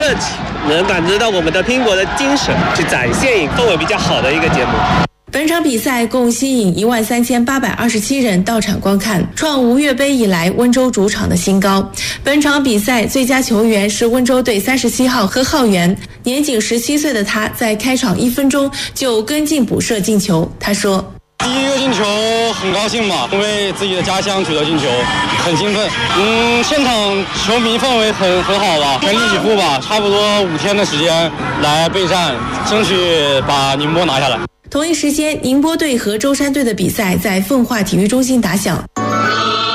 热情，能感知到我们的拼搏的精神，去展现氛围比较好的一个节目。 本场比赛共吸引13827人到场观看，创吴越杯以来温州主场的新高。本场比赛最佳球员是温州队37号何浩源，年仅17岁的他在开场1分钟就跟进补射进球。他说：“ 第一个进球很高兴嘛，因为自己的家乡取得进球，很兴奋。现场球迷氛围很好吧，全力以赴吧，差不多5天的时间来备战，争取把宁波拿下来。” 同一时间，宁波队和舟山队的比赛在奉化体育中心打响。